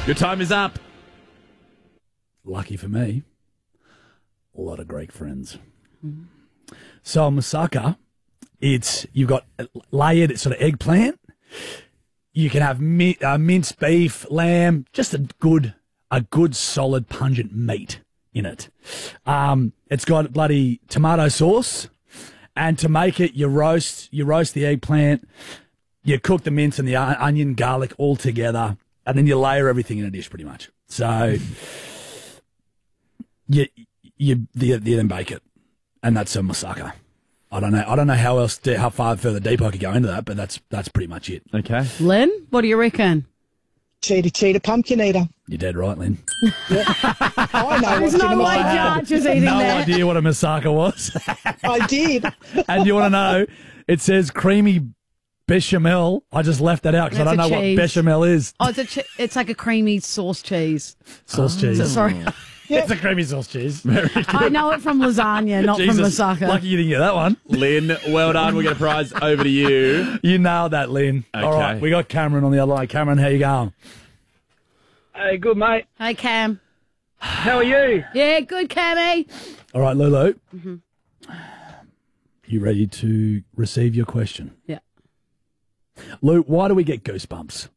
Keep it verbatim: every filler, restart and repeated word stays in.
Your time is up. Lucky for me, a lot of Greek friends. So moussaka, it's you've got layered sort of eggplant. You can have mi- uh, minced beef, lamb, just a good, a good solid pungent meat in it. Um, it's got bloody tomato sauce, and to make it, you roast, you roast the eggplant, you cook the mince and the uh, onion, garlic all together, and then you layer everything in a dish, pretty much. So you you, you, you then bake it, and that's a moussaka. I don't know. I don't know how else, to, how far further deep I could go into that, but that's that's pretty much it. Okay. Lynn, what do you reckon? Cheetah, cheetah, pumpkin eater. You're dead right, Lynn. I know There's what's no in a way moussaka. Jarch is eating No that. idea what a moussaka was. I did. And you want to know? It says creamy bechamel. I just left that out because I That's don't a know cheese. what bechamel is. Oh, it's, a che- it's like a creamy sauce cheese. Sauce cheese. So- sorry. It's a creamy sauce cheese. I know it from lasagna, not from Jesus, moussaka. lucky you didn't get that one. Lynn, well done. We'll get a prize over to you. You nailed that, Lynn. Okay. All right, we got Cameron on the other line. Cameron, how you going? Hey, good mate. Hey, Cam. How are you? Yeah, good, Cammy. All right, Lulu. Mm-hmm. You ready to receive your question? Yeah. Lou, why do we get goosebumps?